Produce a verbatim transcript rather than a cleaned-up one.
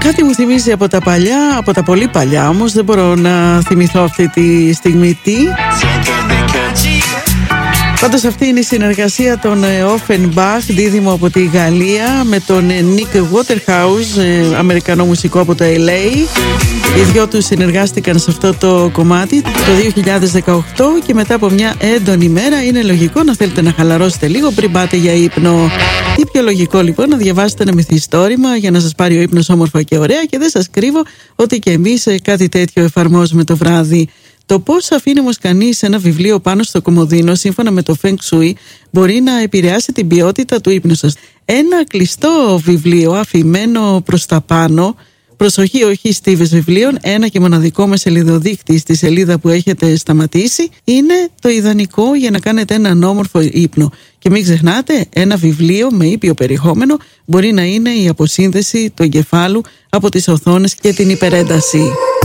Κάτι μου θυμίζει από τα παλιά, από τα πολύ παλιά όμως, δεν μπορώ να θυμηθώ αυτή τη στιγμή τι. Πάντως αυτή είναι η συνεργασία των Offenbach, δίδυμο από τη Γαλλία, με τον Nick Waterhouse, Αμερικανό μουσικό από το ελ έι. Οι δυο τους συνεργάστηκαν σε αυτό το κομμάτι το δύο χιλιάδες δεκαοκτώ και μετά από μια έντονη μέρα είναι λογικό να θέλετε να χαλαρώσετε λίγο πριν πάτε για ύπνο. Τι πιο λογικό λοιπόν να διαβάσετε ένα μυθιστόρημα για να σας πάρει ο ύπνος όμορφα και ωραία, και δεν σας κρύβω ότι και εμείς κάτι τέτοιο εφαρμόζουμε το βράδυ. Το πώς αφήνει όμως κανείς ένα βιβλίο πάνω στο κομοδίνο σύμφωνα με το Feng Shui μπορεί να επηρεάσει την ποιότητα του ύπνου σας. Ένα κλειστό βιβλίο αφημένο προς τα πάνω, προσοχή, όχι στίβες βιβλίων, ένα και μοναδικό με σελιδοδείχτη στη σελίδα που έχετε σταματήσει, είναι το ιδανικό για να κάνετε έναν όμορφο ύπνο. Και μην ξεχνάτε, ένα βιβλίο με ήπιο περιεχόμενο μπορεί να είναι η αποσύνδεση του εγκεφάλου από τις οθόνες και την υπερένταση.